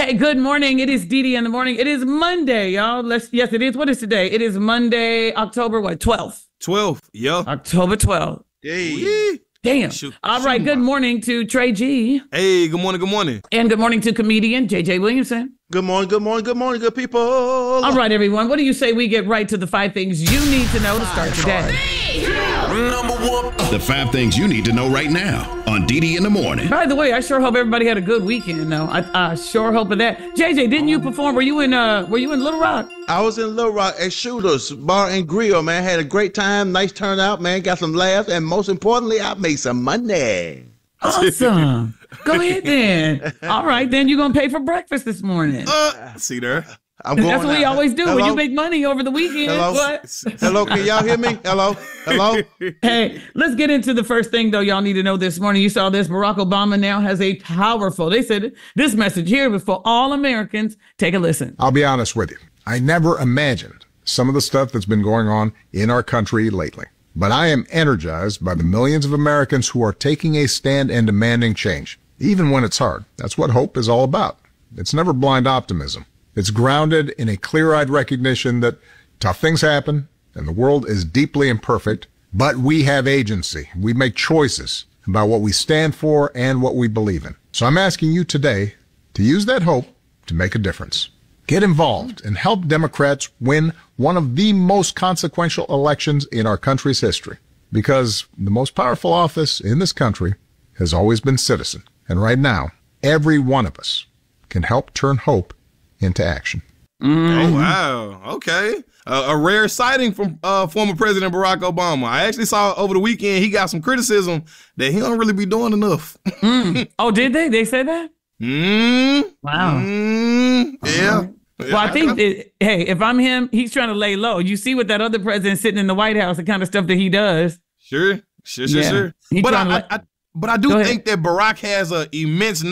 Hey, good morning. It is Dee Dee in the morning. It is Monday, y'all. Yes, it is. What is today? It is Monday, October, 12th? 12th, yeah. October 12th. Hey. Damn. All right, good morning to Trey G. Hey, good morning, good morning. And good morning to comedian JJ Williamson. Good morning, good people. All right, everyone. What do you say we get right to the 5 things you need to know to start today? The 5 things you need to know right now on Dee Dee in the morning. By the way, I sure hope everybody had a good weekend, though. I sure hope of that. JJ, didn't you perform? Were you in Little Rock? I was in Little Rock at Shooters Bar and Grill, man. Had a great time, nice turnout, man. Got some laughs, and most importantly, I made some money. Awesome. Go ahead then. All right, then you're gonna pay for breakfast this morning. See there. I'm going. That's what we always do. Hello? When you make money over the weekend. Hello? What? Hello, can y'all hear me? Hello? Hey, let's get into the first thing, though, y'all need to know this morning. You saw this. Barack Obama now has a powerful, they said this message here was for all Americans. Take a listen. I'll be honest with you. I never imagined some of the stuff that's been going on in our country lately. But I am energized by the millions of Americans who are taking a stand and demanding change, even when it's hard. That's what hope is all about. It's never blind optimism. It's grounded in a clear-eyed recognition that tough things happen and the world is deeply imperfect, but we have agency. We make choices about what we stand for and what we believe in. So I'm asking you today to use that hope to make a difference. Get involved and help Democrats win one of the most consequential elections in our country's history. Because the most powerful office in this country has always been citizen. And right now, every one of us can help turn hope into action. Oh, wow. Okay. A rare sighting from former President Barack Obama. I actually saw over the weekend he got some criticism that he don't really be doing enough. Oh, did they? They said that? Wow. Yeah. Well, I think, hey, if I'm him, he's trying to lay low. You see what that other president sitting in the White House, the kind of stuff that he does. Sure. He's But I do think that Barack has an immense